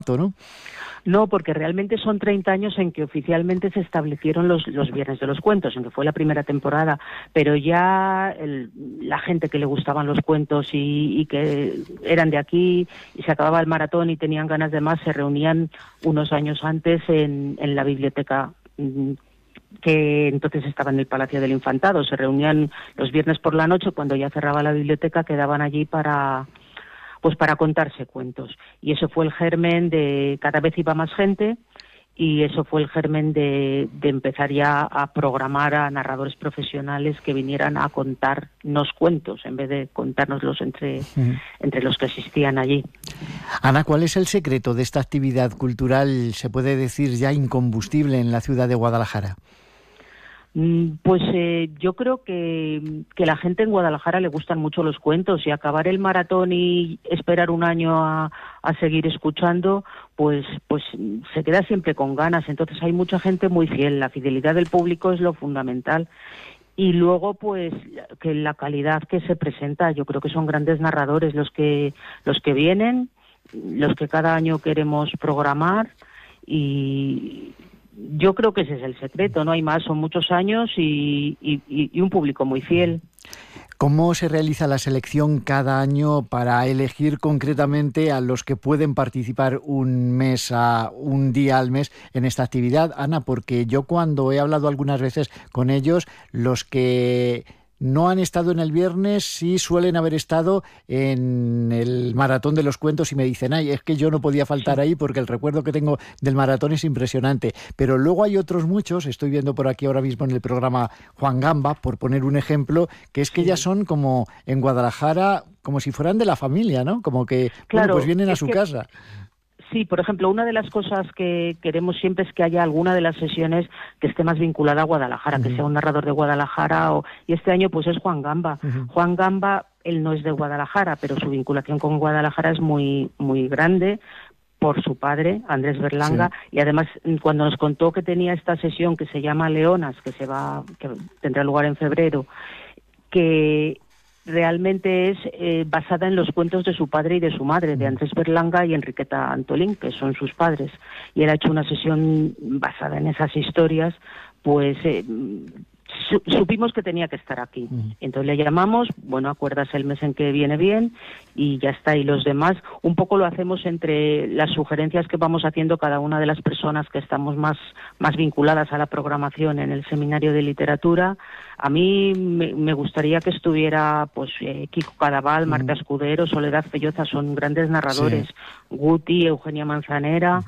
¿no? No, porque realmente son 30 años en que oficialmente se establecieron los Viernes de los Cuentos, en que fue la primera temporada, pero ya la gente que le gustaban los cuentos y que eran de aquí y se acababa el maratón y tenían ganas de más, se reunían unos años antes en la biblioteca que entonces estaba en el Palacio del Infantado. Se reunían los viernes por la noche, cuando ya cerraba la biblioteca, quedaban allí para contarse cuentos. Y eso fue el germen de cada vez iba más gente, y eso fue el germen de empezar ya a programar a narradores profesionales que vinieran a contarnos cuentos en vez de contárnoslos entre los que asistían allí. Ana, ¿cuál es el secreto de esta actividad cultural, se puede decir ya incombustible, en la ciudad de Guadalajara? Pues yo creo que la gente en Guadalajara le gustan mucho los cuentos, y acabar el maratón y esperar un año a seguir escuchando, pues se queda siempre con ganas. Entonces hay mucha gente muy fiel. La fidelidad del público es lo fundamental. Y luego, pues, que la calidad que se presenta, yo creo que son grandes narradores los que vienen, los que cada año queremos programar, y yo creo que ese es el secreto, no hay más, son muchos años y un público muy fiel. ¿Cómo se realiza la selección cada año para elegir concretamente a los que pueden participar un día al mes en esta actividad, Ana? Porque yo, cuando he hablado algunas veces con ellos, los que no han estado en el viernes sí suelen haber estado en el maratón de los cuentos, y me dicen, ay, es que yo no podía faltar ahí porque el recuerdo que tengo del maratón es impresionante. Pero luego hay otros muchos, estoy viendo por aquí ahora mismo en el programa Juan Gamba, por poner un ejemplo, que es que ya son como en Guadalajara, como si fueran de la familia, ¿no? Como que, claro, bueno, pues vienen a su casa. Sí, por ejemplo, una de las cosas que queremos siempre es que haya alguna de las sesiones que esté más vinculada a Guadalajara, que sea un narrador de Guadalajara, y este año pues es Juan Gamba. Juan Gamba, él no es de Guadalajara, pero su vinculación con Guadalajara es muy, muy grande por su padre, Andrés Berlanga, y además cuando nos contó que tenía esta sesión que se llama Leonas, que tendrá lugar en febrero, que realmente es basada en los cuentos de su padre y de su madre, de Andrés Berlanga y Enriqueta Antolín, que son sus padres, y él ha hecho una sesión basada en esas historias, pues supimos que tenía que estar aquí. Entonces le llamamos, bueno, acuerdas el mes en que viene bien, y ya está. Y los demás, un poco lo hacemos entre las sugerencias que vamos haciendo cada una de las personas que estamos más vinculadas a la programación en el seminario de literatura. A mí me gustaría que estuviera pues Kiko Cadaval, Marta Escudero, Soledad Pelloza, son grandes narradores, Guti, Eugenia Manzanera.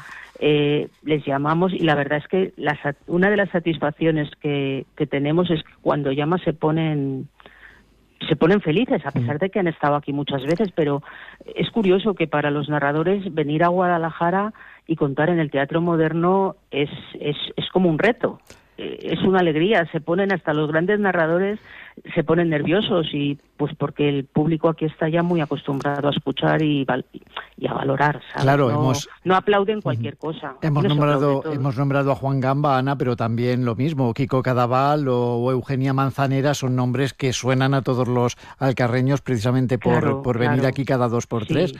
Les llamamos, y la verdad es que una de las satisfacciones que tenemos es que cuando llamas se ponen felices, a pesar de que han estado aquí muchas veces. Pero es curioso que para los narradores venir a Guadalajara y contar en el Teatro Moderno es como un reto. Es una alegría, se ponen hasta los grandes narradores, se ponen nerviosos, y pues porque el público aquí está ya muy acostumbrado a escuchar y a valorar, ¿sabes? Claro, no aplauden cualquier cosa. Hemos nombrado a Juan Gamba, Ana, pero también lo mismo, Kiko Cadaval o Eugenia Manzanera son nombres que suenan a todos los alcarreños precisamente por venir aquí cada 2x3.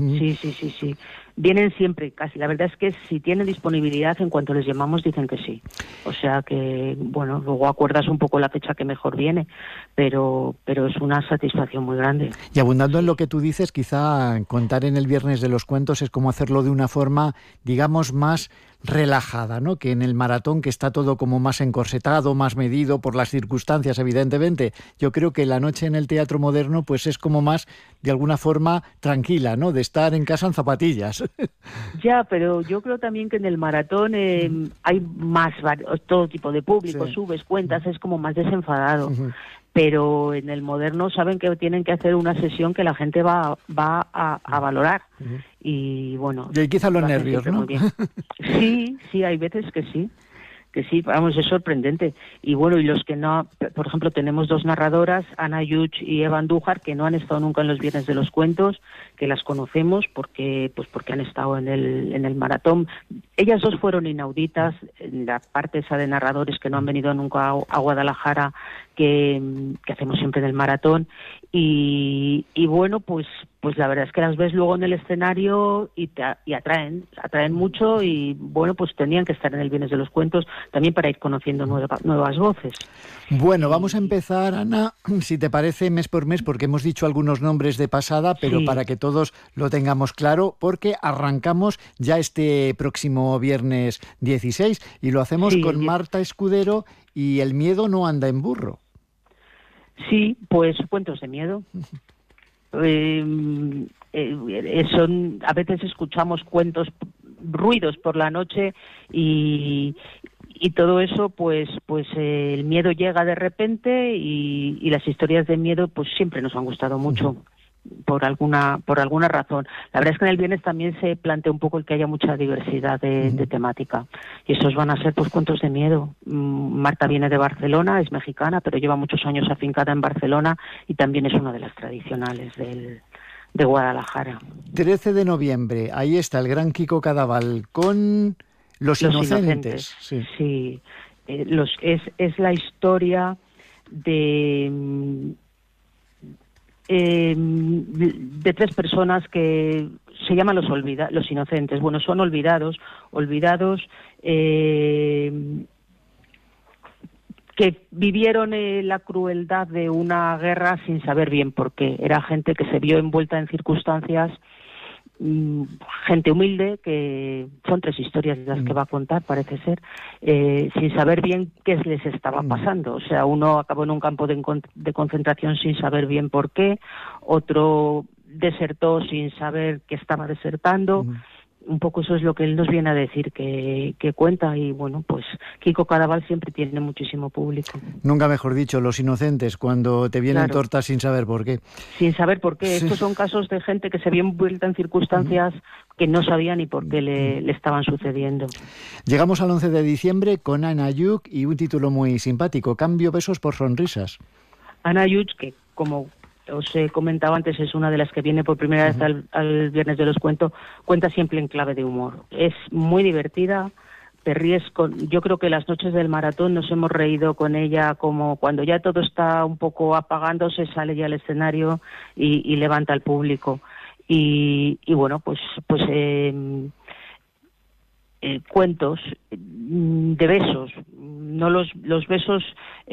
Sí. Vienen siempre, casi. La verdad es que si tienen disponibilidad, en cuanto les llamamos dicen que sí. O sea que, bueno, luego acuerdas un poco la fecha que mejor viene, pero es una satisfacción muy grande. Y abundando en lo que tú dices, quizá contar en el Viernes de los Cuentos es como hacerlo de una forma, digamos, más relajada, ¿no? Que en el maratón, que está todo como más encorsetado, más medido por las circunstancias, evidentemente. Yo creo que la noche en el Teatro Moderno pues es como más, de alguna forma, tranquila, ¿no? De estar en casa en zapatillas. Ya, pero yo creo también que en el maratón hay más todo tipo de público, subes, cuentas, es como más desenfadado. Pero en el Moderno saben que tienen que hacer una sesión que la gente va a valorar. Y bueno, y quizás los nervios, ¿no? Sí, hay veces que sí, vamos, es sorprendente. Y bueno, y los que no, por ejemplo, tenemos dos narradoras, Ana Yuch y Eva Andújar, que no han estado nunca en los Viernes de los Cuentos, que las conocemos porque han estado en el maratón. Ellas dos fueron inauditas en la parte esa de narradores que no han venido nunca a Guadalajara, que hacemos siempre en el maratón, Y bueno, pues la verdad es que las ves luego en el escenario y atraen mucho, y bueno, pues tenían que estar en el Viernes de los Cuentos también para ir conociendo nuevas voces. Bueno, vamos a empezar, Ana, si te parece, mes por mes, porque hemos dicho algunos nombres de pasada, pero para que todos lo tengamos claro, porque arrancamos ya este próximo viernes 16 y lo hacemos con Marta Escudero y El miedo no anda en burro. Sí, pues cuentos de miedo. A veces escuchamos ruidos por la noche y todo eso, pues el miedo llega de repente, y las historias de miedo pues siempre nos han gustado mucho. Por alguna razón. La verdad es que en el viernes también se plantea un poco el que haya mucha diversidad de temática, y esos van a ser pues cuentos de miedo. Marta viene de Barcelona, es mexicana, pero lleva muchos años afincada en Barcelona, y también es una de las tradicionales de Guadalajara. 13 de noviembre, ahí está el gran Kiko Cadaval con Los Inocentes. Sí. Es la historia de 3 personas que se llaman los inocentes. Bueno, son olvidados que vivieron la crueldad de una guerra sin saber bien por qué. Era gente que se vio envuelta en circunstancias, gente humilde, que son 3 historias las que va a contar, parece ser, sin saber bien qué les estaba pasando. O sea, uno acabó en un campo de concentración sin saber bien por qué, otro desertó sin saber que estaba desertando. Un poco eso es lo que él nos viene a decir que cuenta, y bueno, pues Kiko Cadaval siempre tiene muchísimo público. Nunca mejor dicho, Los Inocentes, cuando te vienen tortas sin saber por qué. Sin saber por qué. Sí. Estos son casos de gente que se vio envuelta en circunstancias que no sabía ni por qué le estaban sucediendo. Llegamos al 11 de diciembre con Ana Ayuk y un título muy simpático, Cambio besos por sonrisas. Ana Ayuk, que como os he comentado antes, es una de las que viene por primera vez al Viernes de los Cuentos, cuenta siempre en clave de humor. Es muy divertida, te ríes yo creo que las noches del maratón nos hemos reído con ella, como cuando ya todo está un poco apagándose, sale ya al escenario y levanta al público. Y bueno, pues cuentos de besos. No los besos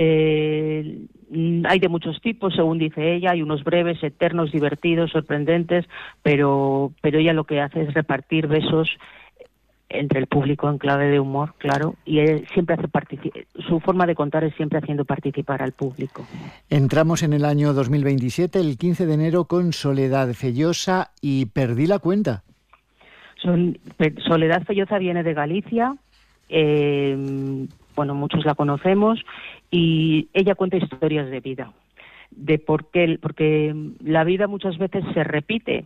hay de muchos tipos, según dice ella. Hay unos breves, eternos, divertidos, sorprendentes, pero ella lo que hace es repartir besos entre el público en clave de humor, claro, y él siempre hace su forma de contar es siempre haciendo participar al público. Entramos en el año 2027, el 15 de enero, con Soledad Fellosa y Perdí la cuenta. Soledad Fellosa viene de Galicia, bueno, muchos la conocemos, y ella cuenta historias de vida, de porque la vida muchas veces se repite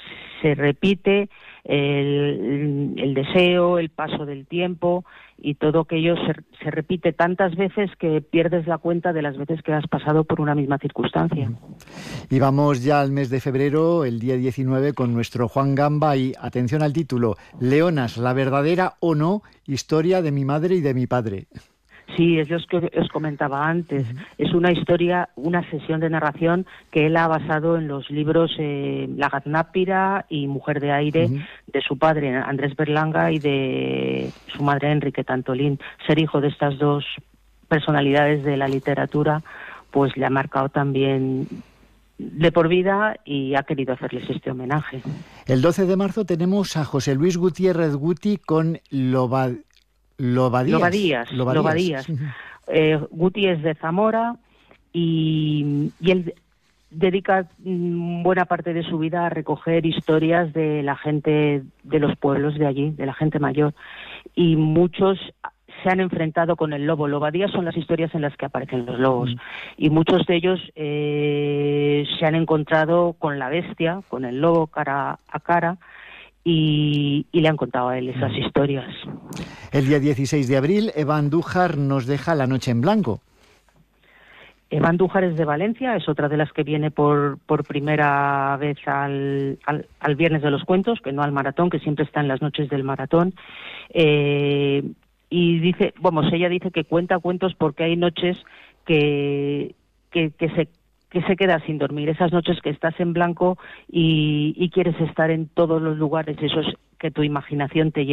el deseo, el paso del tiempo, y todo aquello se repite tantas veces que pierdes la cuenta de las veces que has pasado por una misma circunstancia. Y vamos ya al mes de febrero, el día 19, con nuestro Juan Gamba, y atención al título, Leonas, la verdadera o no historia de mi madre y de mi padre. Sí, es lo que os comentaba antes. Es una historia, una sesión de narración que él ha basado en los libros La Gaznápira y Mujer de Aire, de su padre Andrés Berlanga y de su madre Enrique Tantolín. Ser hijo de estas 2 personalidades de la literatura pues le ha marcado también de por vida, y ha querido hacerles este homenaje. El 12 de marzo tenemos a José Luis Gutiérrez Guti con Lobadías. Guti es de Zamora, y él dedica buena parte de su vida a recoger historias de la gente de los pueblos de allí, de la gente mayor, y muchos se han enfrentado con el lobo. Lobadías son las historias en las que aparecen los lobos, y muchos de ellos se han encontrado con la bestia, con el lobo cara a cara, y le han contado a él esas historias. El día 16 de abril, Eva Andújar nos deja La noche en blanco. Eva Andújar es de Valencia, es otra de las que viene por primera vez al Viernes de los Cuentos, que no al maratón, que siempre está en las noches del maratón. Y ella dice que cuenta cuentos porque hay noches que que se queda sin dormir, esas noches que estás en blanco y quieres estar en todos los lugares, esos que tu imaginación te